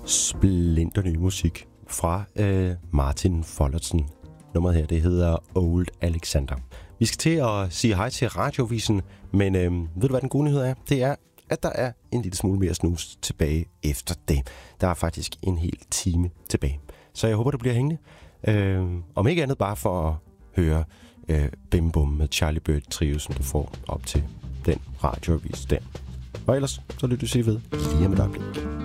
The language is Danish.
Splinterny musik fra Martin Follertsen. Nummeret her, det hedder Old Alexander. Vi skal til at sige hej til Radiovisen, men ved du hvad den gode nyhed er? Det er, at der er en lille smule mere snus tilbage efter det. Der er faktisk en hel time tilbage. Så jeg håber, du bliver hængende. Om ikke andet bare for at høre Bim Bum med Charlie Bird Trio, som du får op til den radioavis der. Og ellers, så lytter du sige ved lige om et øjeblik.